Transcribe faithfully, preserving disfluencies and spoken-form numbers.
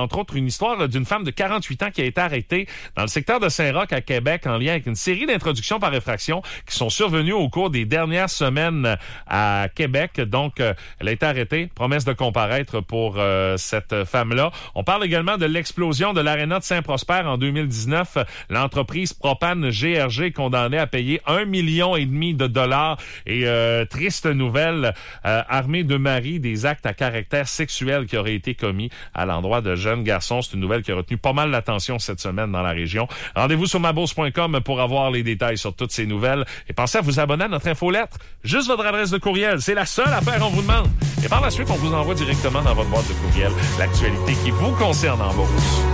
entre autres, une histoire d'une femme de quarante-huit ans qui a été arrêtée dans le secteur de Saint-Roch à Québec en lien avec une série d'introductions par effraction qui sont survenues au cours des dernières semaines à Québec. Donc, euh, elle a été arrêtée. Promesse de comparaître pour euh, cette femme-là. On parle également de l'explosion de l'aréna de Saint-Prosper en deux mille dix-neuf. L'entreprise Propane G R G est condamnée à payer un million et demi de dollars. Et euh, triste nouvelle, euh, armée de mari, des actes à caractère sexuel qui auraient été commis à l'endroit de jeunes garçons. C'est une nouvelle qui a retenu pas mal l'attention cette semaine dans la région. Rendez-vous sur ma bourse point com pour avoir les détails sur toutes ces nouvelles. Et pensez à vous abonner à notre infolettre. Juste votre adresse de courriel. C'est la seule affaire qu'on vous demande. Et par la suite, on vous envoie directement dans votre boîte de courriel l'actualité qui vous concerne en bourse.